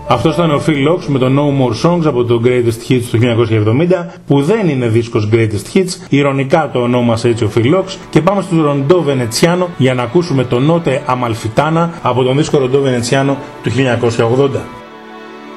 Αυτό ήταν ο Phil Locks με το No More Songs από το Greatest Hits του 1970, που δεν είναι δίσκος Greatest Hits, ηρωνικά το ονόμασε έτσι ο Phil Locks. Και πάμε στο Rondò Veneziano για να ακούσουμε το Notte Amalfitana από τον δίσκο Rondò Veneziano του 1980.